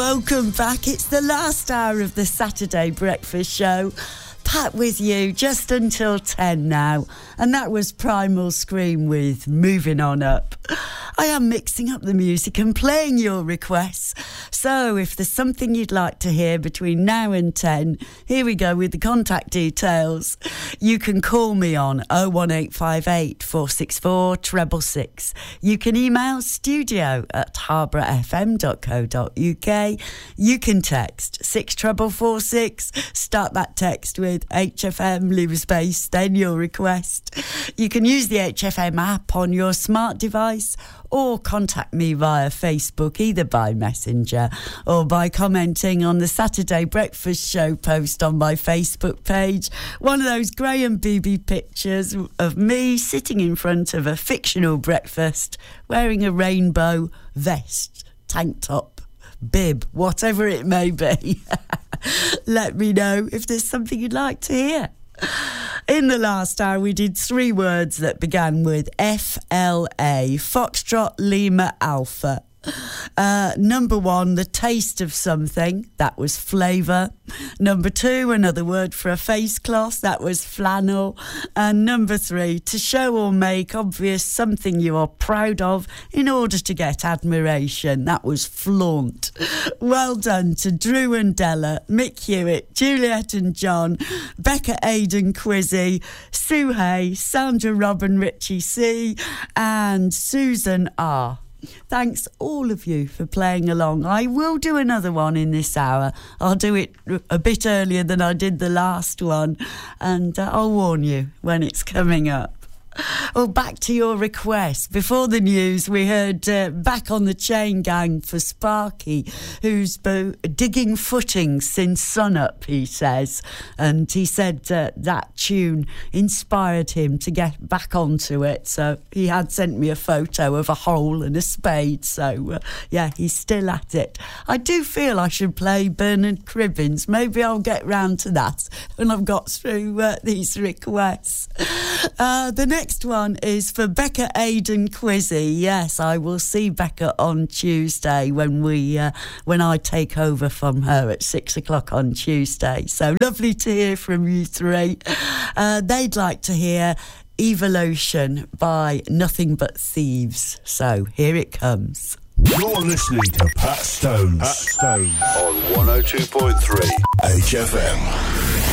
Welcome back. It's the last hour of the Saturday Breakfast Show. Pat with you just until 10 now. And that was Primal Scream with Moving On Up. I am mixing up the music and playing your requests. So if there's something you'd like to hear between now and 10, here we go with the contact details. You can call me on 01858 464 666. You can email studio@harbourfm.co.uk. You can text 64446. Start that text with HFM, leave a space, then your request. You can use the HFM app on your smart device or contact me via Facebook, either by Messenger or by commenting on the Saturday Breakfast Show post on my Facebook page. One of those Graham Beebe pictures of me sitting in front of a fictional breakfast wearing a rainbow vest, tank top, bib, whatever it may be. Let me know if there's something you'd like to hear. In the last hour, we did 3 words that began with FLA, Foxtrot Lima Alpha. Number 1, the taste of something. That was flavour. Number 2, another word for a face cloth. That was flannel. And number 3, to show or make obvious something you are proud of in order to get admiration. That was flaunt. Well done to Drew and Della, Mick Hewitt, Juliet and John, Becca Aidan Quizzy, Sue Hay, Sandra Robin, Richie C, and Susan R. Thanks all of you for playing along. I will do another one in this hour. I'll do it a bit earlier than I did the last one, and I'll warn you when it's coming up. Well, back to your request. Before the news, we heard Back on the Chain Gang for Sparky, who's digging footings since sunup, he says. And he said that tune inspired him to get back onto it. So he had sent me a photo of a hole and a spade. So, yeah, he's still at it. I do feel I should play Bernard Cribbins. Maybe I'll get round to that when I've got through these requests. The next one is for Becca Aidan Quizzy. Yes, I will see Becca on Tuesday when I take over from her at 6 o'clock on Tuesday. So lovely to hear from you 3. They'd like to hear Evolution by Nothing But Thieves. So here it comes. You're listening to Pat Stones. On 102.3 HFM.